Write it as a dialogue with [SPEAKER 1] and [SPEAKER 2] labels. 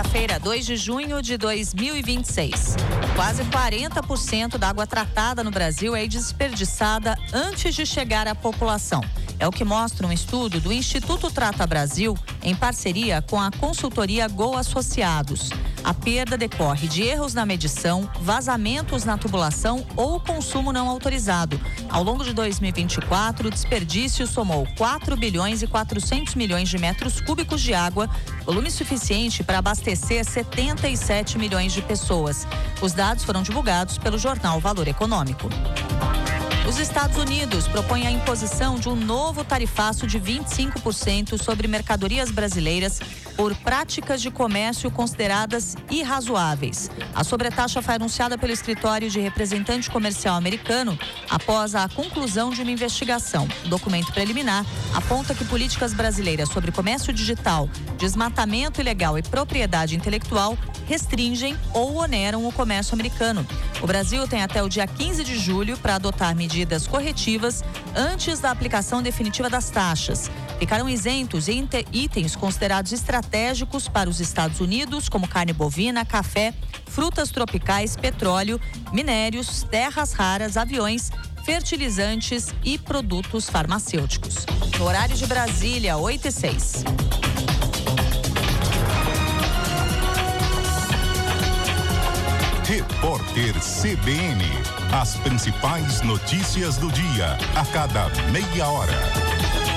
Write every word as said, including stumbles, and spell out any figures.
[SPEAKER 1] Terça-feira, dois de junho de dois mil e vinte e seis. Quase quarenta por cento da água tratada no Brasil é desperdiçada antes de chegar à população. É o que mostra um estudo do Instituto Trata Brasil em parceria com a consultoria Go Associados. A perda decorre de erros na medição, vazamentos na tubulação ou consumo não autorizado. Ao longo de dois mil e vinte e quatro, o desperdício somou quatro bilhões e quatrocentos milhões de metros cúbicos de água, volume suficiente para abastecer setenta e sete milhões de pessoas. Os dados foram divulgados pelo jornal Valor Econômico. Os Estados Unidos propõem a imposição de um novo tarifaço de vinte e cinco por cento sobre mercadorias brasileiras por práticas de comércio consideradas irrazoáveis. A sobretaxa foi anunciada pelo escritório de representante comercial americano após a conclusão de uma investigação. O documento preliminar aponta que políticas brasileiras sobre comércio digital, desmatamento ilegal e propriedade intelectual restringem ou oneram o comércio americano. O Brasil tem até o dia quinze de julho para adotar medidas corretivas antes da aplicação definitiva das taxas. Ficaram isentos itens considerados estratégicos para os Estados Unidos, como carne bovina, café, frutas tropicais, petróleo, minérios, terras raras, aviões, fertilizantes e produtos farmacêuticos. No horário de Brasília, oito e seis.
[SPEAKER 2] Repórter C B N. As principais notícias do dia, a cada meia hora.